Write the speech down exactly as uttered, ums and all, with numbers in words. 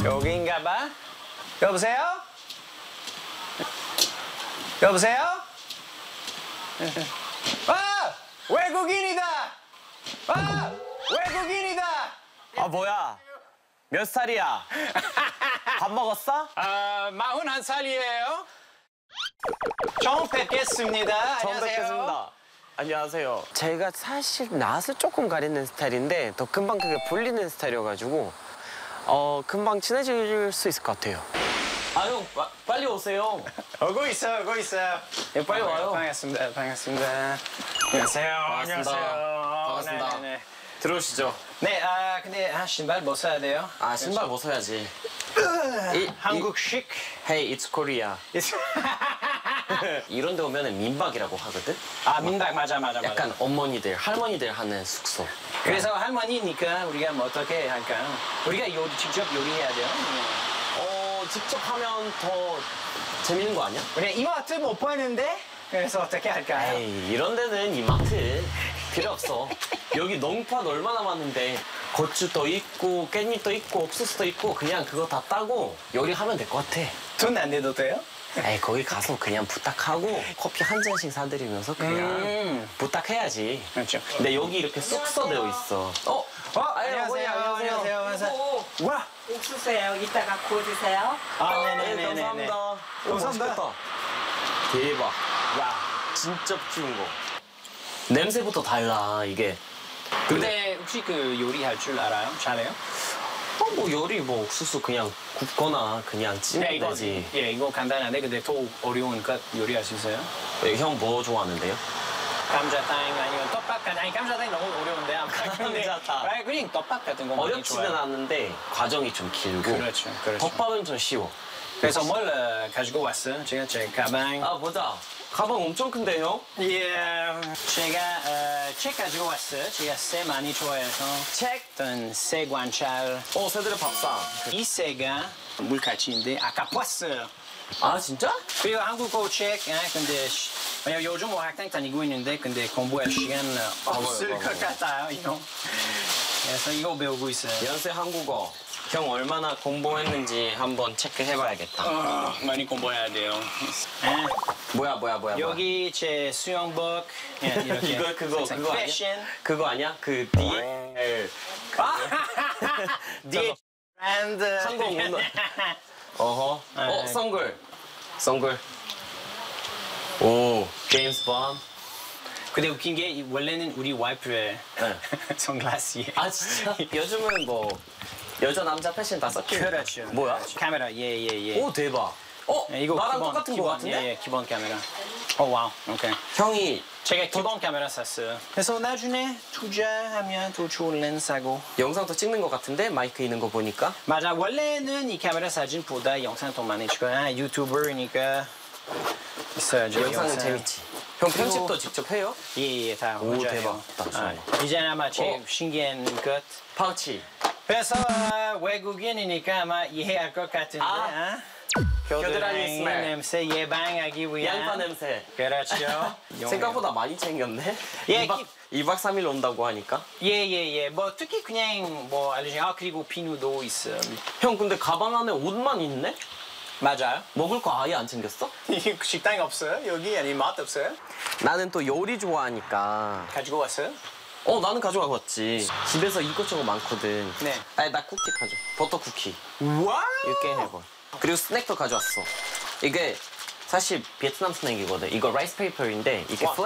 여기인가 봐. 여보세요? 여보세요? 아! 외국인이다! 아! 외국인이다! 아 뭐야? 몇 살이야? 밥 먹었어? 아, 마흔한 살이에요. 처음 뵙겠습니다. 처음 안녕하세요. 뵙겠습니다. 안녕하세요. 제가 사실 낯을 조금 가리는 스타일인데 더 금방 그게 불리는 스타일이어가지고 어 금방 친해질 수 있을 것 같아요. 아 형 빨리 오세요. 오고 있어요, 오고 있어요. 예, 빨리 와요. 반갑습니다, 반갑습니다. 안녕하세요. 반갑습니다. 안녕하세요. 반갑습니다. 네, 네, 네. 들어오시죠. 네, 아 근데 아, 신발 벗어야 돼요. 아 신발 벗어야지. 이, 한국식. Hey, it's Korea. 이런 데 오면 민박이라고 하거든? 아 민박 맞아 맞아 맞아. 약간 어머니들, 할머니들 하는 숙소. 그래서 할머니니까 우리가 뭐 어떻게 할까요? 우리가 요리 직접 요리해야 돼요. 어, 직접 하면 더 재밌는 거 아니야? 우리 이마트 못 보는데 그래서 어떻게 할까요? 에이, 이런 데는 이마트 필요 없어. 여기 농판 얼마나 많은데 고추도 있고 깻잎도 있고 옥수수도 있고 그냥 그거 다 따고 요리하면 될 것 같아. 돈 안 내도 돼요? 에이, 거기 가서 그냥 부탁하고 커피 한 잔씩 사드리면서 그냥 음. 부탁해야지. 그렇죠. 근데 여기 이렇게 숙소 되어 있어. 어? 어, 아유, 어머니, 안녕하세요. 안녕하세요. 안녕하세요. 와. 옥수수예요. 이따가 구워 드세요. 아, 네, 네네네. 감사합니다. 오, 감사합니다. 맛있겠다. 대박. 와. 진짜 키운 거. 냄새부터 달라, 이게. 근데 혹시 그 요리할 줄 알아요? 잘해요? 어, 뭐 요리 뭐 옥수수 그냥 굽거나 그냥 찌면 네, 이거, 되지. 예, 이거 간단한데 근데 더 어려우니까 요리할 수 있어요? 형 뭐 좋아하는데요? 감자탕 아니면 떡밥 같은 아니 감자탕 너무 어려운데 아무튼 근데 감자탕. 아니, 그냥 떡밥 같은 거 많이 어렵지는 좋아해요. 않은데 과정이 좀 길고. 그렇죠, 그렇죠. 덮밥은 좀 쉬워. 그래서 뭘 어, 가지고 왔어요? 제가 제 가방. 아 보자. 가방 엄청 큰데요? 예, 제가 어, 책 가지고 왔어요. 제가 새 많이 좋아해서 책. 어떤 새 관찰. 어 새들의 밥상. 이 새가 물가치인데 아까 봤어요. 아 진짜? 그리고 한국어 책, 아, 근데 시- 왜냐면 요즘 뭐 학당 다니고 있는데 근데 공부할 시간 어, 없을 봐봐요, 것 같아요, 이거. 그래서 이거 배우고 있어요. 연세 한국어. 형 얼마나 공부했는지 한번 체크해봐야겠다. 어, 많이 공부해야 돼요. 아, 뭐야 뭐야 뭐야. 여기 제 수영복 예, 이렇게. 이거 그거 항상 그거 아니야? 패션. 그거 아니야? 그 디엘 아, 디엘 브랜드. 항공 운동. 어허. 아, 어 네. 선글. 선글. 오 제임스 본. 근데 웃긴 게 이- 원래는 우리 와이프의 네. 선글라스예요. 아 진짜? 요즘은 뭐 여자 남자 패션 다 섞여. 그렇죠. 뭐야? 그렇죠. 카메라 예예 예. 오 대박. 어 예, 이거 나랑 기본, 똑같은 기본, 거 같은데? 예, 예, 기본 카메라. 오 와우. 오케이. 형이 제가 기본 카메라 샀어요. 그래서 나중에 투자하면 더 좋은 렌즈 사고. 영상도 찍는 거 같은데 마이크 있는 거 보니까. 맞아. 원래는 이 카메라 사진보다 영상 더 많이 찍어요. 아, 유튜버니까 있어야죠. 영상은 영상. 재밌지. 형 그리고- 편집도 직접 해요? 예예 다 오, 혼자 대박. 해요. 딱 좋아. 아, 이제 아마 제일 어. 신기한 것. 파우치. 그래서 아, 외국인이니까 아마 이해할 것 같은데. 아. 아? 겨드랑이 스멜. 냄새 예방하기 위한. 양파 냄새. 그렇죠. 생각보다 많이 챙겼네. 예, 이 박 이 박 삼 일 온다고 하니까. 예예예. 뭐 특히 그냥 뭐 알려진 아 그리고 비누도 있어. 형 근데 가방 안에 옷만 있네? 맞아요? 먹을 거 아예 안 챙겼어? 식당 없어요? 여기 아니 맛 없어요? 나는 또 요리 좋아하니까. 가지고 왔어요? 어 나는 가져가고 왔지. 집에서 이것저것 많거든. 네. 아니 나 쿠키 가져. 버터 쿠키. 와우. 육개 해본. 그리고 스낵도 가져왔어. 이게 사실 베트남 스낵이거든. 이거 라이스 페이퍼인데 이게 와.